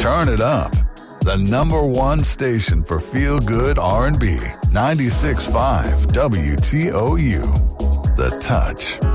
Turn it up. The number one station for feel-good R&B. 96.5 WTOU. The Touch.